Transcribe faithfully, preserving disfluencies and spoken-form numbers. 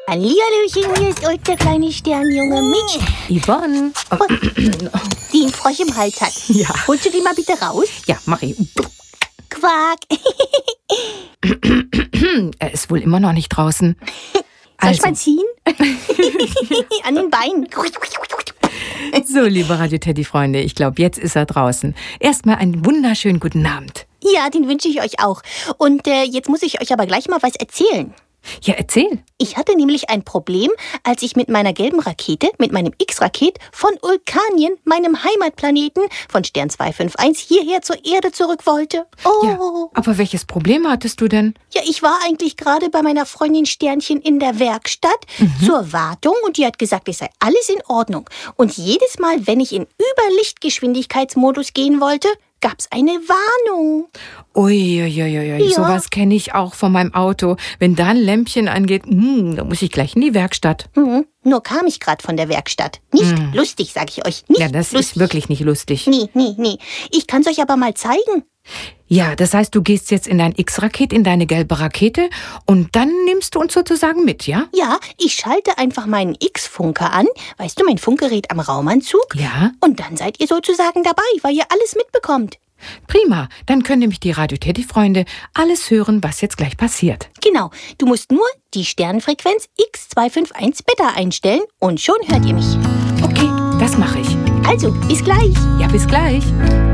Hallihallöchen, hier ist euch der kleine Sternjunge mit Yvonne. die einen Frosch im Hals hat. Ja. Holst du die mal bitte raus? Ja, mach ich. Quark. Er ist wohl immer noch nicht draußen. Soll ich mal ziehen? An den Beinen. So, liebe Radio-Teddy-Freunde, ich glaube, jetzt ist er draußen. Erstmal einen wunderschönen guten Abend. Ja, den wünsche ich euch auch. Und äh, jetzt muss ich euch aber gleich mal was erzählen. Ja, erzähl. Ich hatte nämlich ein Problem, als ich mit meiner gelben Rakete, mit meinem X-Raket, von Vulkanien, meinem Heimatplaneten, von Stern zwei fünf eins hierher zur Erde zurück wollte. Oh. Ja, aber welches Problem hattest du denn? Ja, ich war eigentlich gerade bei meiner Freundin Sternchen in der Werkstatt mhm. zur Wartung und die hat gesagt, es sei alles in Ordnung. Und jedes Mal, wenn ich in Überlichtgeschwindigkeitsmodus gehen wollte, gab's eine Warnung. Uiuiuiui, ja. Sowas kenne ich auch von meinem Auto. Wenn da ein Lämpchen angeht, mh, dann muss ich gleich in die Werkstatt. Mhm. Nur kam ich gerade von der Werkstatt. Nicht mhm. lustig, sag ich euch. Nicht ja, das lustig. ist wirklich nicht lustig. Nee, nee, nee. Ich kann's euch aber mal zeigen. Ja, das heißt, du gehst jetzt in dein X-Raket, in deine gelbe Rakete und dann nimmst du uns sozusagen mit, ja? Ja, ich schalte einfach meinen X-Funker an. Weißt du, mein Funkgerät am Raumanzug. Ja. Und dann seid ihr sozusagen dabei, weil ihr alles mitbekommt. Prima, dann können nämlich die Radio-Teddy-Freunde alles hören, was jetzt gleich passiert. Genau, du musst nur die Sternfrequenz X zwei fünf eins Beta einstellen und schon hört ihr mich. Okay, das mache ich. Also, bis gleich. Ja, bis gleich.